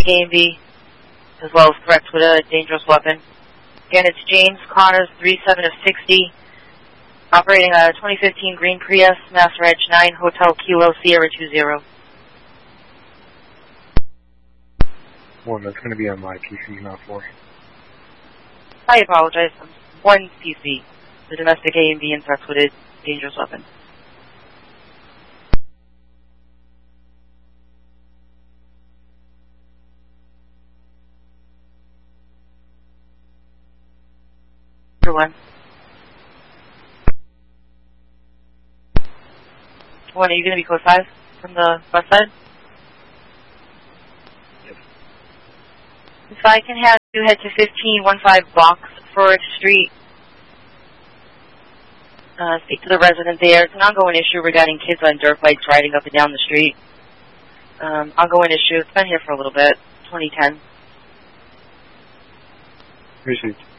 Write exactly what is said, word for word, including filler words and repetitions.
A and B, as well as threats with a dangerous weapon. Again, it's James Connors, three seven of sixty, operating a twenty fifteen Green Prius, Mass Reg nine, Hotel Kilo Sierra two zero. One, that's going to be on my P C, not four. I apologize. One P C, the domestic A and B and threats with a dangerous weapon. One. One, are you going to be close five from the west side? Yes. If I can have you head to fifteen fifteen Box Forest Street. Uh, speak to the resident there. It's an ongoing issue regarding kids on dirt bikes riding up and down the street. Um, ongoing issue. It's been here for a little bit. twenty ten. Received.